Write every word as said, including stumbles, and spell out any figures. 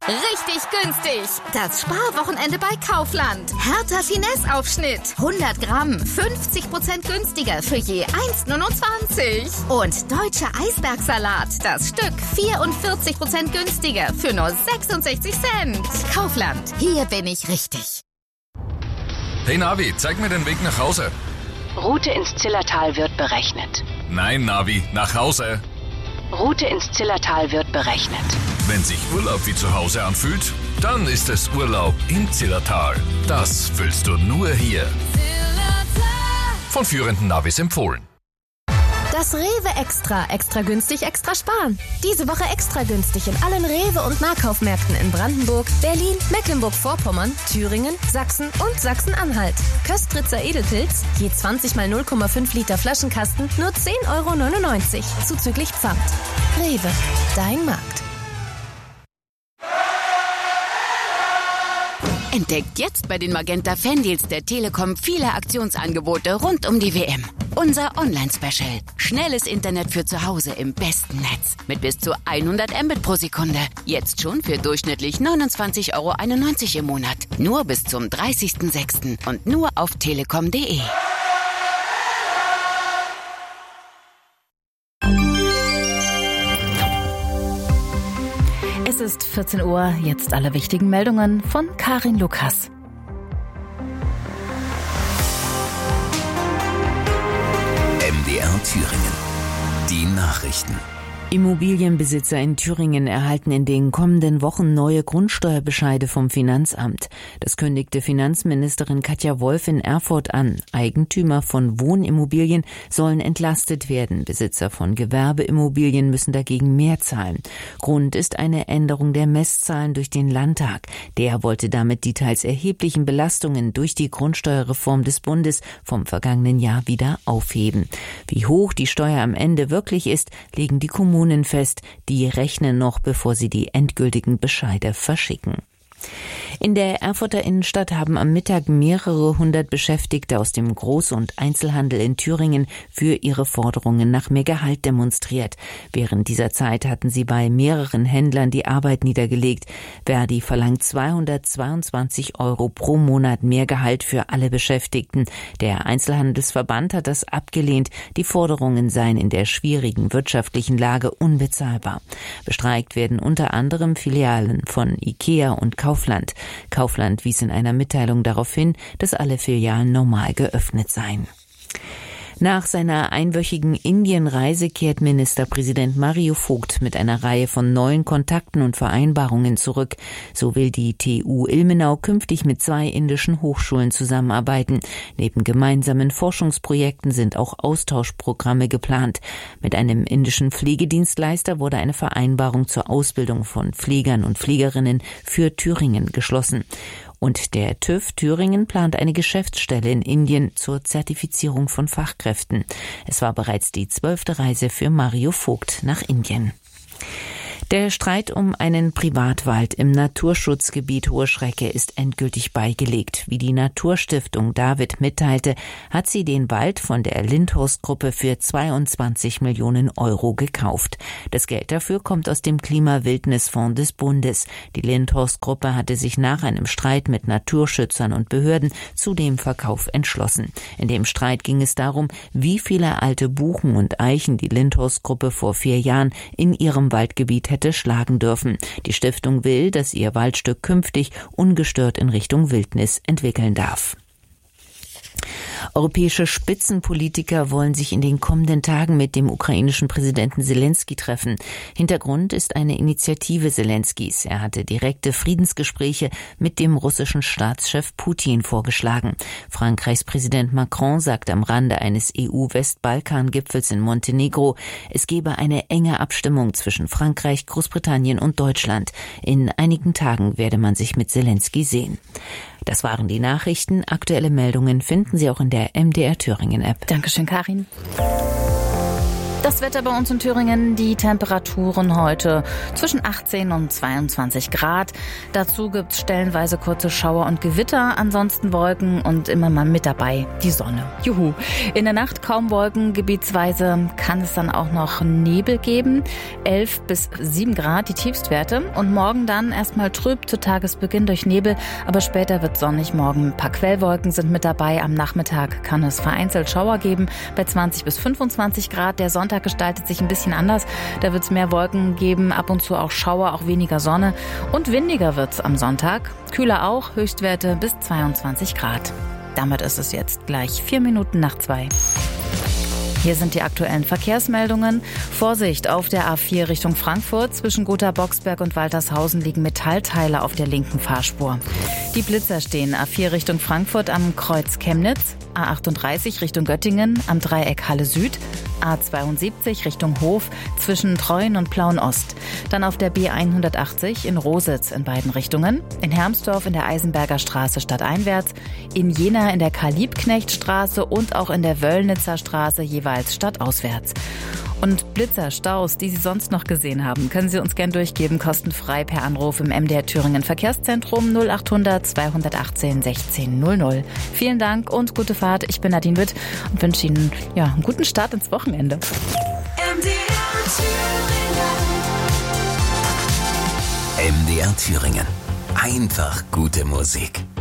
Richtig günstig. Das Sparwochenende bei Kaufland. Hertha Finesse-Aufschnitt. hundert Gramm, fünfzig Prozent günstiger für je eins Komma neunundzwanzig. Und deutscher Eisbergsalat. Das Stück vierundvierzig Prozent günstiger für nur sechsundsechzig Cent. Kaufland. Hier bin ich richtig. Hey Navi, zeig mir den Weg nach Hause. Route ins Zillertal wird berechnet. Nein, Navi, nach Hause. Route ins Zillertal wird berechnet. Wenn sich Urlaub wie zu Hause anfühlt, dann ist es Urlaub im Zillertal. Das fühlst du nur hier. Von führenden Navis empfohlen. Das Rewe Extra. Extra günstig, extra sparen. Diese Woche extra günstig in allen Rewe- und Nahkaufmärkten in Brandenburg, Berlin, Mecklenburg-Vorpommern, Thüringen, Sachsen und Sachsen-Anhalt. Köstritzer Edelpilz, je zwanzig mal null Komma fünf Liter Flaschenkasten, nur zehn Euro neunundneunzig, zuzüglich Pfand. Rewe, dein Markt. Entdeckt jetzt bei den Magenta Fandeals der Telekom viele Aktionsangebote rund um die W M. Unser Online-Special. Schnelles Internet für zu Hause im besten Netz. Mit bis zu hundert Mbit pro Sekunde. Jetzt schon für durchschnittlich neunundzwanzig Euro einundneunzig im Monat. Nur bis zum dreißigsten sechsten und nur auf telekom punkt de. Es ist vierzehn Uhr, jetzt alle wichtigen Meldungen von Karin Lukas. M D R Thüringen. Die Nachrichten. Immobilienbesitzer in Thüringen erhalten in den kommenden Wochen neue Grundsteuerbescheide vom Finanzamt. Das kündigte Finanzministerin Katja Wolf in Erfurt an. Eigentümer von Wohnimmobilien sollen entlastet werden. Besitzer von Gewerbeimmobilien müssen dagegen mehr zahlen. Grund ist eine Änderung der Messzahlen durch den Landtag. Der wollte damit die teils erheblichen Belastungen durch die Grundsteuerreform des Bundes vom vergangenen Jahr wieder aufheben. Wie hoch die Steuer am Ende wirklich ist, legen die Kommunen fest, die rechnen noch, bevor sie die endgültigen Bescheide verschicken. In der Erfurter Innenstadt haben am Mittag mehrere hundert Beschäftigte aus dem Groß- und Einzelhandel in Thüringen für ihre Forderungen nach mehr Gehalt demonstriert. Während dieser Zeit hatten sie bei mehreren Händlern die Arbeit niedergelegt. Verdi verlangt zweihundertzweiundzwanzig Euro pro Monat mehr Gehalt für alle Beschäftigten. Der Einzelhandelsverband hat das abgelehnt. Die Forderungen seien in der schwierigen wirtschaftlichen Lage unbezahlbar. Bestreikt werden unter anderem Filialen von IKEA und Kaufland. Kaufland wies in einer Mitteilung darauf hin, dass alle Filialen normal geöffnet seien. Nach seiner einwöchigen Indienreise kehrt Ministerpräsident Mario Vogt mit einer Reihe von neuen Kontakten und Vereinbarungen zurück. So will die T U Ilmenau künftig mit zwei indischen Hochschulen zusammenarbeiten. Neben gemeinsamen Forschungsprojekten sind auch Austauschprogramme geplant. Mit einem indischen Pflegedienstleister wurde eine Vereinbarung zur Ausbildung von Pflegern und Pflegerinnen für Thüringen geschlossen. Und der TÜV Thüringen plant eine Geschäftsstelle in Indien zur Zertifizierung von Fachkräften. Es war bereits die zwölfte Reise für Mario Vogt nach Indien. Der Streit um einen Privatwald im Naturschutzgebiet Hohe Schrecke ist endgültig beigelegt. Wie die Naturstiftung David mitteilte, hat sie den Wald von der Lindhorst-Gruppe für zweiundzwanzig Millionen Euro gekauft. Das Geld dafür kommt aus dem Klimawildnisfonds des Bundes. Die Lindhorst-Gruppe hatte sich nach einem Streit mit Naturschützern und Behörden zu dem Verkauf entschlossen. In dem Streit ging es darum, wie viele alte Buchen und Eichen die Lindhorst-Gruppe vor vier Jahren in ihrem Waldgebiet hätte schlagen dürfen. Die Stiftung will, dass ihr Waldstück künftig ungestört in Richtung Wildnis entwickeln darf. Europäische Spitzenpolitiker wollen sich in den kommenden Tagen mit dem ukrainischen Präsidenten Selensky treffen. Hintergrund ist eine Initiative Selenskys. Er hatte direkte Friedensgespräche mit dem russischen Staatschef Putin vorgeschlagen. Frankreichs Präsident Macron sagt am Rande eines E U-Westbalkan-Gipfels in Montenegro, es gebe eine enge Abstimmung zwischen Frankreich, Großbritannien und Deutschland. In einigen Tagen werde man sich mit Selensky sehen. Das waren die Nachrichten. Aktuelle Meldungen finden Sie auch in der M D R Thüringen App. Dankeschön, Karin. Das Wetter bei uns in Thüringen, die Temperaturen heute zwischen achtzehn und zweiundzwanzig Grad. Dazu gibt es stellenweise kurze Schauer und Gewitter, ansonsten Wolken und immer mal mit dabei die Sonne. Juhu. In der Nacht kaum Wolken, gebietsweise kann es dann auch noch Nebel geben. elf bis sieben Grad die Tiefstwerte und morgen dann erstmal trüb zu Tagesbeginn durch Nebel, aber später wird sonnig. Morgen ein paar Quellwolken sind mit dabei. Am Nachmittag kann es vereinzelt Schauer geben bei zwanzig bis fünfundzwanzig Grad. Der Sonntag gestaltet sich ein bisschen anders. Da wird es mehr Wolken geben, ab und zu auch Schauer, auch weniger Sonne. Und windiger wird es am Sonntag. Kühler auch, Höchstwerte bis zweiundzwanzig Grad. Damit ist es jetzt gleich vier Minuten nach zwei. Hier sind die aktuellen Verkehrsmeldungen. Vorsicht, auf der A vier Richtung Frankfurt. Zwischen Gotha-Boxberg und Waltershausen liegen Metallteile auf der linken Fahrspur. Die Blitzer stehen A vier Richtung Frankfurt am Kreuz Chemnitz, A achtunddreißig Richtung Göttingen am Dreieck Halle Süd, A zweiundsiebzig Richtung Hof zwischen Treuen und Plauen-Ost. Dann auf der B hundertachtzig in Rositz in beiden Richtungen, in Hermsdorf in der Eisenberger Straße stadteinwärts, in Jena in der Karl-Liebknecht-Straße und auch in der Wöllnitzer Straße jeweils stadtauswärts. Und Blitzerstaus, die Sie sonst noch gesehen haben, können Sie uns gern durchgeben, kostenfrei per Anruf im M D R Thüringen Verkehrszentrum null achthundert zweihundertachtzehn sechzehn null null. Vielen Dank und gute Fahrt. Ich bin Nadine Witt und wünsche Ihnen ja, einen guten Start ins Wochenende. M D R Thüringen. M D R Thüringen. Einfach gute Musik.